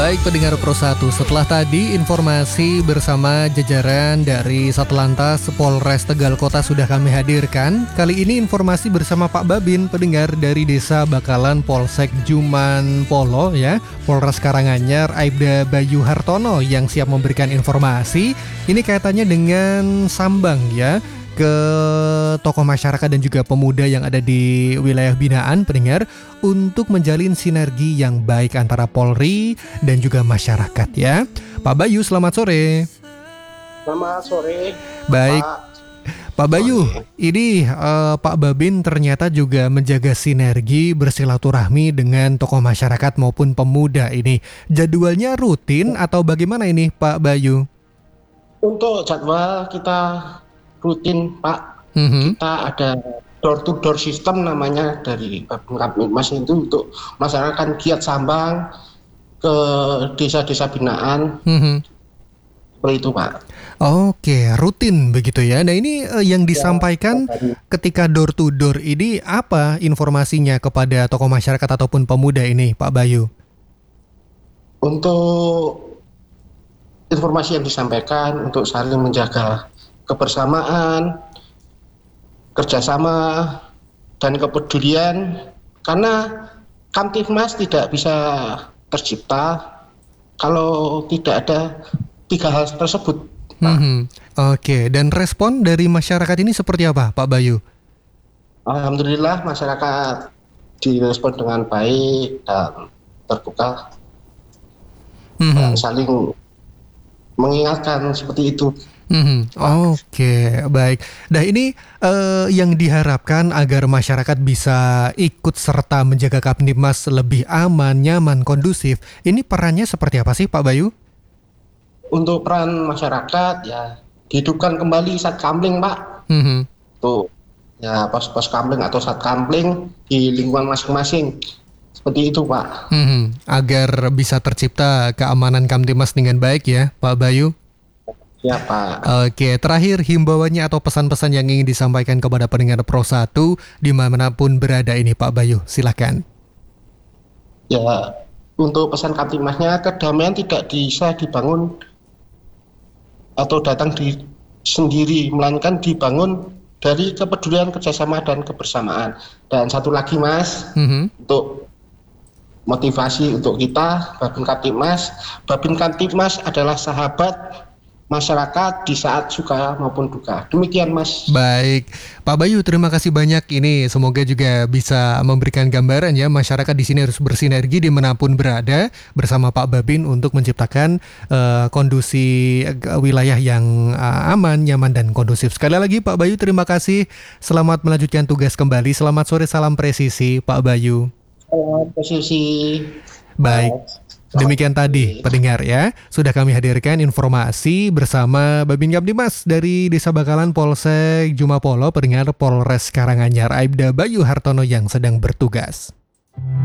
Baik pendengar Pro 1, setelah tadi informasi bersama jajaran dari Satlantas Polres Tegal Kota sudah kami hadirkan. Kali ini informasi bersama Pak Babin, pendengar dari Desa Bakalan Polsek Juman Polo ya, Polres Karanganyar, Aibda Bayu Hartono yang siap memberikan informasi. Ini kaitannya dengan sambang ya, ke tokoh masyarakat dan juga pemuda yang ada di wilayah binaan pendengar untuk menjalin sinergi yang baik antara Polri dan juga masyarakat ya. Pak Bayu, selamat sore. Selamat sore. Baik, Pak Bayu, ini Pak Babin ternyata juga menjaga sinergi bersilaturahmi dengan tokoh masyarakat maupun pemuda ini. Jadwalnya rutin atau bagaimana ini Pak Bayu? Untuk jadwal kita rutin Pak, kita ada door to door system namanya dari Kapolres itu untuk masyarakat giat sambang ke desa-desa binaan. Seperti itu Pak. Oke, rutin begitu ya. Nah ini yang disampaikan ketika door to door ini apa informasinya kepada tokoh masyarakat ataupun pemuda ini Pak Bayu? Untuk informasi yang disampaikan untuk saling menjaga kebersamaan, kerjasama, dan kepedulian, karena Kamtibmas tidak bisa tercipta kalau tidak ada tiga hal tersebut. Oke, dan respon dari masyarakat ini seperti apa Pak Bayu? Alhamdulillah masyarakat direspon dengan baik dan terbuka, dan saling mengingatkan seperti itu. Oke, baik. Nah ini yang diharapkan agar masyarakat bisa ikut serta menjaga Kamtibmas lebih aman, nyaman, kondusif. Ini perannya seperti apa sih Pak Bayu? Untuk peran masyarakat ya dihidupkan kembali Satkamling Pak. Tuh ya pos-pos kamling atau Satkamling di lingkungan masing-masing. Seperti itu Pak. Agar bisa tercipta keamanan Kamtibmas dengan baik ya Pak Bayu. Ya Pak. Oke, terakhir himbauannya atau pesan-pesan yang ingin disampaikan kepada pendengar Pro 1 dimanapun berada ini Pak Bayu, silakan. Ya, untuk pesan Kamtibmasnya, kedamaian tidak bisa dibangun atau datang sendiri, melainkan dibangun dari kepedulian, kerjasama, dan kebersamaan. Dan satu lagi Mas, untuk motivasi untuk kita, Babin Kamtibmas adalah sahabat masyarakat di saat suka maupun duka. Demikian Mas. Baik, Pak Bayu, terima kasih banyak. Ini semoga juga bisa memberikan gambaran ya, masyarakat di sini harus bersinergi dimanapun berada bersama Pak Babin untuk menciptakan kondisi wilayah yang aman, nyaman dan kondusif. Sekali lagi Pak Bayu, terima kasih. Selamat melanjutkan tugas kembali. Selamat sore, salam presisi Pak Bayu. Salam presisi. Baik. Demikian tadi pendengar ya, sudah kami hadirkan informasi bersama Babin Kamtibmas dari Desa Bakalan Polsek Jumapolo, pendengar Polres Karanganyar, Aibda Bayu Hartono yang sedang bertugas.